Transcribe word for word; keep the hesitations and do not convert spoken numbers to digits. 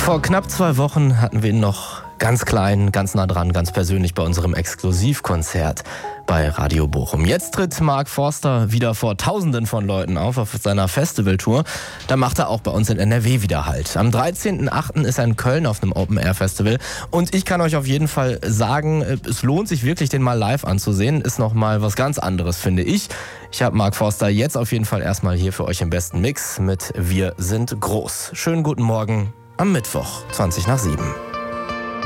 Vor knapp zwei Wochen hatten wir ihn noch ganz klein, ganz nah dran, ganz persönlich bei unserem Exklusivkonzert bei Radio Bochum. Jetzt tritt Mark Forster wieder vor Tausenden von Leuten auf auf seiner Festivaltour. Da macht er auch bei uns in N R W wieder Halt. Am dreizehnten achten ist er in Köln auf einem Open-Air-Festival. Und ich kann euch auf jeden Fall sagen, es lohnt sich wirklich, den mal live anzusehen. Ist nochmal was ganz anderes, finde ich. Ich habe Mark Forster jetzt auf jeden Fall erstmal hier für euch im besten Mix mit Wir sind groß. Schönen guten Morgen am Mittwoch, zwanzig nach sieben.